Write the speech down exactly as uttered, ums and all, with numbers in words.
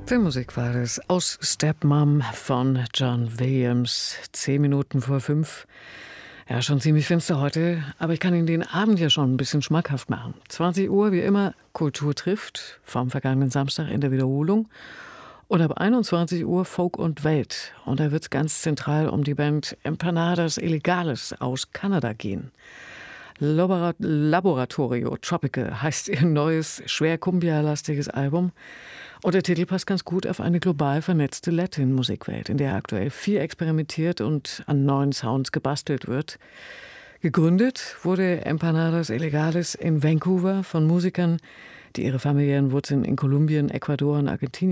Filmmusik war das aus Stepmom von John Williams. Zehn Minuten vor fünf. Ja, schon ziemlich finster heute, aber ich kann Ihnen den Abend ja schon ein bisschen schmackhaft machen. zwanzig Uhr, wie immer, Kultur trifft, vom vergangenen Samstag in der Wiederholung. Und ab einundzwanzig Uhr Folk und Welt. Und da wird es ganz zentral um die Band Empanadas Ilegales aus Kanada gehen. Labora- Laboratorio Tropical heißt ihr neues, schwer Cumbia-lastiges Album. Und der Titel passt ganz gut auf eine global vernetzte Latin-Musikwelt, in der aktuell viel experimentiert und an neuen Sounds gebastelt wird. Gegründet wurde Empanadas Ilegales in Vancouver von Musikern, die ihre familiären Wurzeln in Kolumbien, Ecuador und Argentinien